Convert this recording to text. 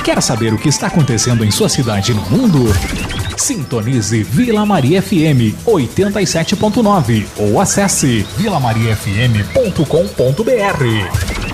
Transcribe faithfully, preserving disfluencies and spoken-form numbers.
Quer saber o que está acontecendo em sua cidade e no mundo? Sintonize Vila Maria F M oitenta e sete ponto nove ou acesse vila maria f m ponto com ponto b r.